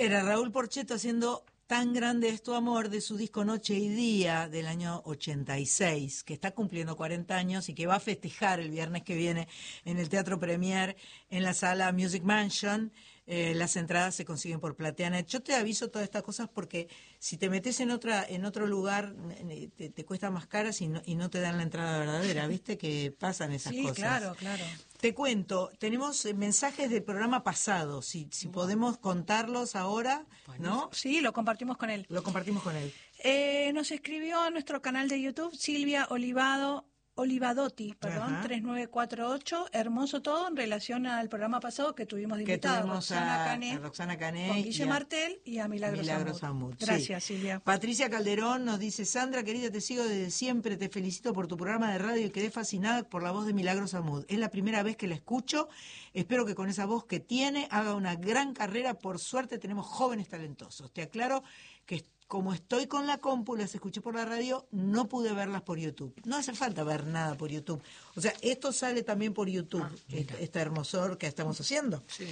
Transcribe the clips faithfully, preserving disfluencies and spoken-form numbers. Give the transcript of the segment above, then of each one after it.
Era Raúl Porchetto haciendo Tan grande es tu amor, de su disco Noche y Día del año ochenta y seis, que está cumpliendo cuarenta años y que va a festejar el viernes que viene en el Teatro Premier, en la sala Music Mansion. Eh, las entradas se consiguen por Plateanet. Yo te aviso todas estas cosas porque si te metes en otra en otro lugar te, te cuesta más caras y no, y no te dan la entrada verdadera, ¿viste? Que pasan esas sí, cosas. Sí, claro, claro. Te cuento, tenemos mensajes del programa pasado, si, si wow. podemos contarlos ahora, ¿no? Sí, lo compartimos con él. Lo compartimos con él. Eh, nos escribió a nuestro canal de YouTube Silvia Olivado, Olivadotti, perdón, Ajá. tres nueve cuatro ocho, hermoso todo en relación al programa pasado que tuvimos de invitada, que tuvimos Roxana a, Cané, a Roxana Cané con Guille y a, Martel y a Milagros, Milagros Amud. Amud. Gracias, sí. Silvia. Patricia Calderón nos dice: Sandra, querida, te sigo desde siempre, te felicito por tu programa de radio y quedé fascinada por la voz de Milagros Amud. Es la primera vez que la escucho, espero que con esa voz que tiene haga una gran carrera, por suerte tenemos jóvenes talentosos. Te aclaro que como estoy con la compu, las escuché por la radio, no pude verlas por YouTube. No hace falta ver nada por YouTube. O sea, esto sale también por YouTube, ah, esta, esta hermosor que estamos haciendo. Sí.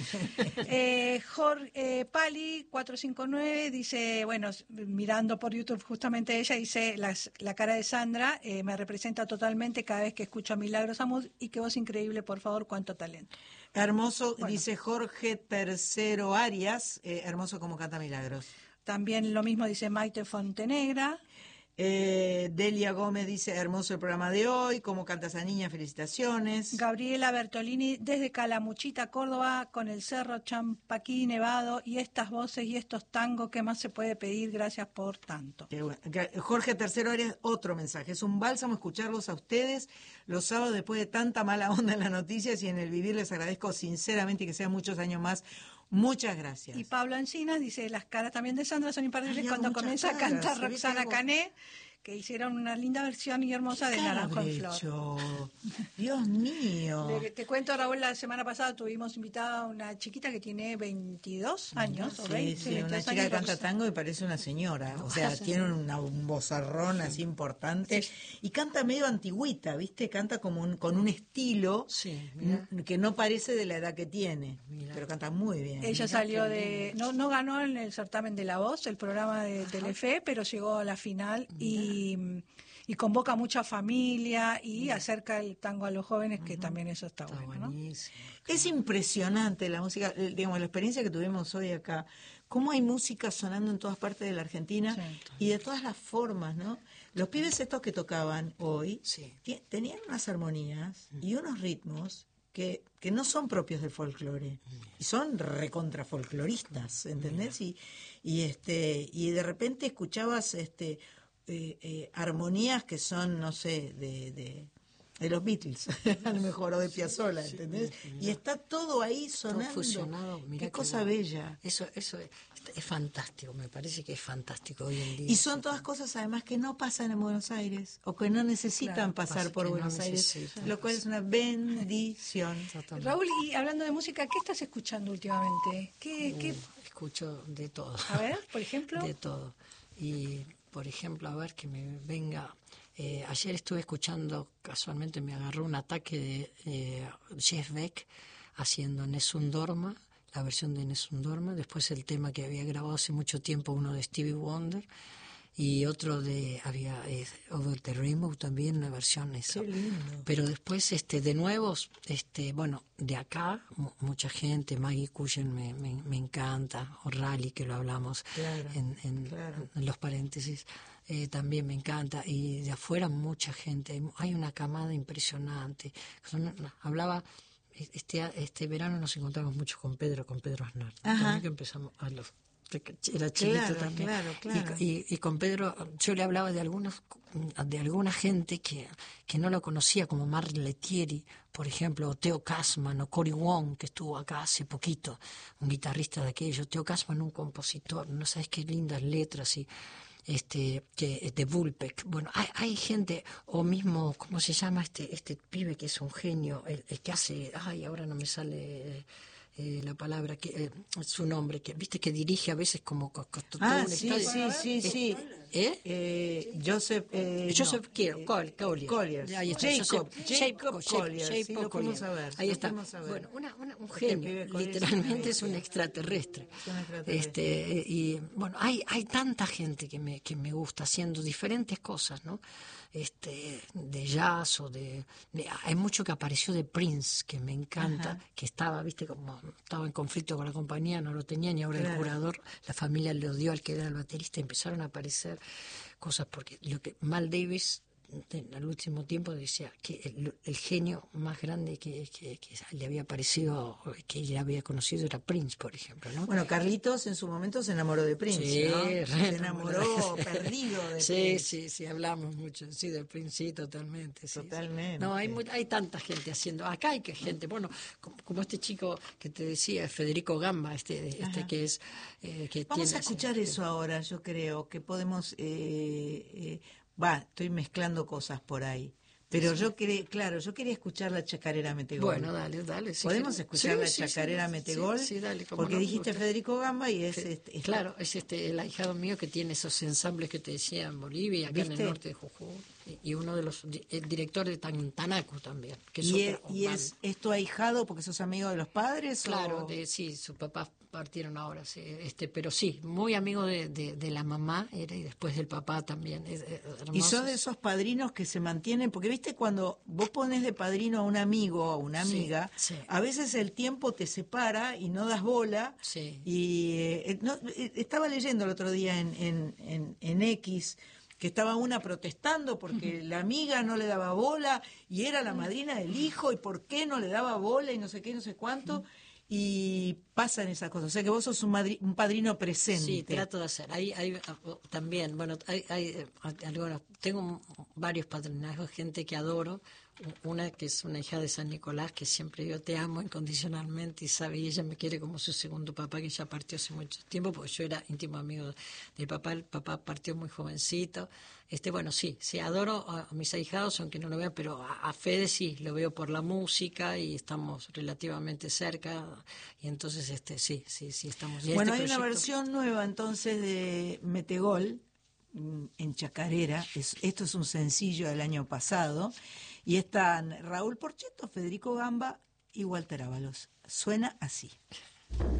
eh, Jorge eh, Pali cuatro cinco nueve dice, bueno, mirando por YouTube justamente ella, dice, las, la cara de Sandra eh, me representa totalmente cada vez que escucho a Milagros Amud y qué voz increíble, por favor, cuánto talento. Hermoso, bueno. Dice Jorge Tercero Arias, eh, hermoso como canta Milagros. También lo mismo dice Maite Fontenegra. Eh, Delia Gómez dice: hermoso el programa de hoy, cómo canta esa niña, felicitaciones. Gabriela Bertolini desde Calamuchita, Córdoba, con el Cerro Champaquí nevado y estas voces y estos tangos, ¿qué más se puede pedir? Gracias por tanto. Bueno. Jorge Tercero Arias, otro mensaje: es un bálsamo escucharlos a ustedes los sábados después de tanta mala onda en las noticias y en el vivir. Les agradezco sinceramente y que sean muchos años más. Muchas gracias. Y Pablo Encinas dice: las caras también de Sandra son imperdibles cuando comienza caras, a cantar Roxana Cané, que hicieron una linda versión y hermosa de Naranjo en Flor. Dios mío. Le, te cuento, Raúl, la semana pasada tuvimos invitada a una chiquita que tiene veintidós años. Sí, o veinte, sí, una chica que canta tango y parece una señora. O sea, tiene una, un vozarrón así importante. Y canta medio antigüita, ¿viste? Canta como un, con un estilo sí, que no parece de la edad que tiene. Mira. Pero canta muy bien. Ella Mirá salió de... No, no ganó en el certamen de La Voz, el programa de Ajá. Telefe, pero llegó a la final y... Y, y convoca a mucha familia y Mira. acerca el tango a los jóvenes, que uh-huh. también eso está, está bueno, ¿no? Es impresionante la música, digamos, la experiencia que tuvimos hoy acá, cómo hay música sonando en todas partes de la Argentina sí, y de todas las formas, ¿no? Los pibes estos que tocaban hoy sí. t- tenían unas armonías uh-huh. y unos ritmos que, que no son propios del folclore y son recontra folcloristas, ¿entendés? Y, y este y de repente escuchabas este Eh, eh, armonías que son, no sé, de, de, de los Beatles, a lo mejor, o de Piazzolla, ¿entendés? Sí, y está todo ahí sonando. Todo fusionado, mirá qué cosa bueno. bella. Eso, eso es, es fantástico, me parece que es fantástico hoy en día. Y son todas cosas, además, que no pasan en Buenos Aires, o que no necesitan claro, pasar pasa por Buenos no Aires, lo cual es una bendición. Raúl, y hablando de música, ¿qué estás escuchando últimamente? ¿Qué, uh, qué... Escucho de todo. A ver, por ejemplo. De todo. Y... Por ejemplo, a ver que me venga. Eh, ayer estuve escuchando, casualmente me agarró un ataque de eh, Jeff Beck haciendo Nessun Dorma, la versión de Nessun Dorma. Después el tema que había grabado hace mucho tiempo, uno de Stevie Wonder. Y otro de, había eh, Over the Rainbow también, una versión esa. Qué lindo. Pero después, este, de nuevo, este, bueno, de acá, m- mucha gente, Maggie Cushen me, me, me encanta, o Rally, que lo hablamos claro, en, en, claro. en los paréntesis, eh, también me encanta. Y de afuera mucha gente, hay una camada impresionante. Son, hablaba, este, este verano nos encontramos mucho con Pedro, con Pedro Aznar. También que empezamos a los... Era chiquito claro, también claro, claro. Y, y, y con Pedro yo le hablaba de algunos de alguna gente que, que no lo conocía, como Marc Letieri, por ejemplo, o Theo Kasman o Cory Wong, que estuvo acá hace poquito, un guitarrista de aquello. Theo Kasman, un compositor, no sabes qué lindas letras, y este que de Vulpec. Bueno, hay, hay gente, o mismo, ¿cómo se llama este este pibe que es un genio, el, el que hace, ay, ahora no me sale eh, la palabra, que eh, su nombre, que viste que dirige a veces como... Co, co, ah, sí, sí, sí, sí, ¿Eh? eh, Joseph... Eh, Joseph no, Kier, eh, Col, Collier. Collier. Ahí está. Jacob, Joseph, Jacob Jacob Collier, Jacob sí, lo Collier. fuimos a ver. Ahí lo está. fuimos a ver. Bueno, una, una, un Este genio, pibe Collier es literalmente una es un bestia. extraterrestre. Es un extraterrestre. Este, y bueno, hay, hay tanta gente que me, que me gusta haciendo diferentes cosas, ¿no? Este, de jazz o de, de- hay mucho que apareció de Prince que me encanta, Ajá. que estaba, viste, como estaba en conflicto con la compañía, no lo tenían y ahora Claro. el curador, la familia le dio al que era el baterista, empezaron a aparecer cosas porque lo que Mal Davis en el último tiempo decía que el, el genio más grande que, que, que le había parecido, que ella había conocido era Prince, por ejemplo, ¿no? Bueno, Carlitos en su momento se enamoró de Prince, Sí, ¿no? re Se enamoró enamorado. perdido de Sí, Prince. sí, sí, hablamos mucho, sí, de Prince, sí, totalmente. Sí, Totalmente. sí. No, hay, mu- hay tanta gente haciendo, acá hay que gente, bueno, como, como este chico que te decía, Federico Gamba, este, este Ajá. que es... eh, que Vamos tiene, a escuchar sí, eso ahora, yo creo, que podemos... eh, eh, va, estoy mezclando cosas por ahí. Pero yo quería, claro, yo quería escuchar la chacarera Metegol. Bueno, dale, dale. Si ¿Podemos querés. escuchar Sí, la sí, chacarera sí, Metegol? Sí, sí, dale, cómo porque no, me dijiste gusta. Federico Gamba y es... Fe- este, esta- Claro, es este el ahijado mío que tiene esos ensambles que te decía en Bolivia, acá en ¿Viste? el norte de Jujuy, y, y uno de los, di- el director de Tantanacu también, que es ¿Y, otra es, y banda. es, es tu ahijado porque sos amigo de los padres? Claro, o... de, sí, sus papás partieron ahora, sí, este, pero sí, muy amigo de, de, de la mamá era y después del papá también. Es, es Y sos hermoso. de esos padrinos que se mantienen, porque viste cuando vos pones de padrino a un amigo o a una Sí, amiga, sí. a veces el tiempo te separa y no das bola. Sí. Y eh, no, eh, estaba leyendo el otro día en, en, en, en X que estaba una protestando porque la amiga no le daba bola y era la madrina del hijo y por qué no le daba bola y no sé qué, no sé cuánto. Y pasan esas cosas. O sea que vos sos un, madri- un padrino presente. Sí, trato de hacer. Hay, hay uh, también, bueno, hay, hay eh, algunos, tengo varios padrinazgos, gente que adoro. Una que es una hija de San Nicolás, que siempre yo te amo incondicionalmente y sabe, y ella me quiere como su segundo papá, que ya partió hace mucho tiempo, porque yo era íntimo amigo del papá. El papá partió muy jovencito. Este, bueno, sí, sí, adoro a mis ahijados, aunque no lo vea, pero a, a Fede sí, lo veo por la música y estamos relativamente cerca. Y entonces, este, sí, sí, sí, estamos. Y Bueno, este hay una proyecto- versión nueva entonces de Metegol mm, en chacarera. Es, esto es un sencillo del año pasado. Y están Raúl Porcheto, Federico Gamba y Walter Ábalos. Suena así.